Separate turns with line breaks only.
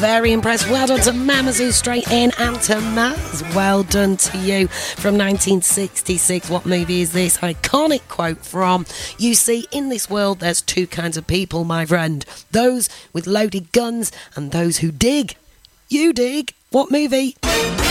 Very impressed. Well done to Mamazoo straight in, and to Maz. Well done to you. From 1966, what movie is this? Iconic quote from, "You see, in this world there's two kinds of people, my friend. Those with loaded guns and those who dig. You dig." What movie?